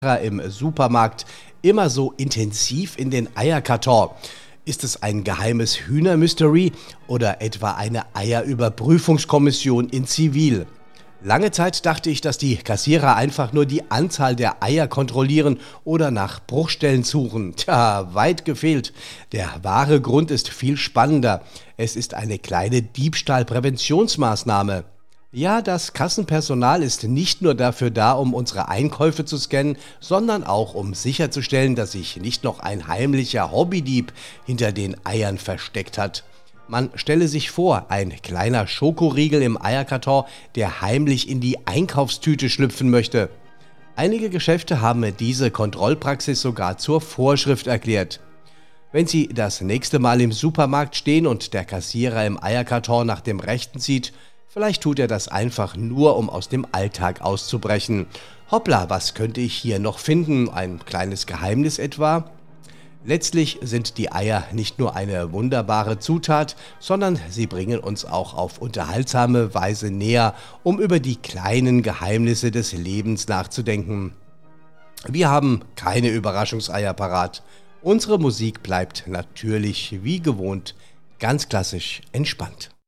im Supermarkt immer so intensiv in den Eierkarton? Ist es ein geheimes Hühnermystery oder etwa eine Eierüberprüfungskommission in Zivil? Lange Zeit dachte ich, dass die Kassierer einfach nur die Anzahl der Eier kontrollieren oder nach Bruchstellen suchen. Tja, weit gefehlt. Der wahre Grund ist viel spannender. Es ist eine kleine Diebstahlpräventionsmaßnahme. Ja, das Kassenpersonal ist nicht nur dafür da, um unsere Einkäufe zu scannen, sondern auch um sicherzustellen, dass sich nicht noch ein heimlicher Hobbydieb hinter den Eiern versteckt hat. Man stelle sich vor, ein kleiner Schokoriegel im Eierkarton, der heimlich in die Einkaufstüte schlüpfen möchte. Einige Geschäfte haben diese Kontrollpraxis sogar zur Vorschrift erklärt. Wenn Sie das nächste Mal im Supermarkt stehen und der Kassierer im Eierkarton nach dem Rechten zieht, vielleicht tut er das einfach nur, um aus dem Alltag auszubrechen. Hoppla, was könnte ich hier noch finden? Ein kleines Geheimnis etwa? Letztlich sind die Eier nicht nur eine wunderbare Zutat, sondern sie bringen uns auch auf unterhaltsame Weise näher, um über die kleinen Geheimnisse des Lebens nachzudenken. Wir haben keine Überraschungseier parat. Unsere Musik bleibt natürlich wie gewohnt ganz klassisch entspannt.